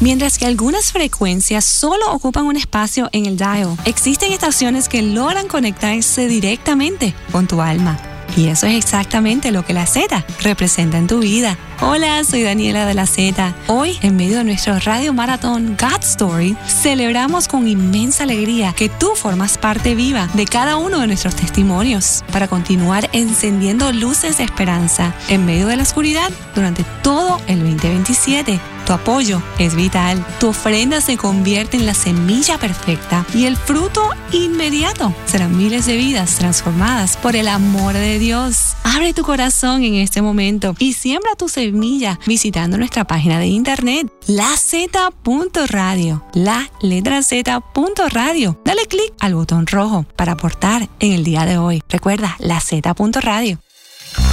Mientras que algunas frecuencias solo ocupan un espacio en el dial, existen estaciones que logran conectarse directamente con tu alma. Y eso es exactamente lo que la Z representa en tu vida. Hola, soy Daniela de la Z. Hoy, en medio de nuestro Radio Maratón God Story, celebramos con inmensa alegría que tú formas parte viva de cada uno de nuestros testimonios para continuar encendiendo luces de esperanza en medio de la oscuridad durante todo el 2027. Tu apoyo es vital. Tu ofrenda se convierte en la semilla perfecta y el fruto inmediato serán miles de vidas transformadas por el amor de Dios. Abre tu corazón en este momento y siembra tu semilla visitando nuestra página de internet laz.radio, la letra Z.radio. Dale clic al botón rojo para aportar en el día de hoy. Recuerda, laz.radio.